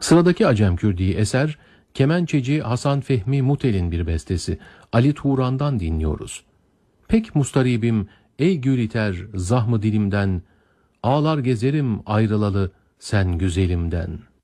Sıradaki Acem Kürdi eser, kemençeci Hasan Fehmi Mutel'in bir bestesi. Ali Turan'dan dinliyoruz. Pek mustaribim ey gül iter zahmı dilimden, ağlar gezerim ayrılalı sen güzelimden.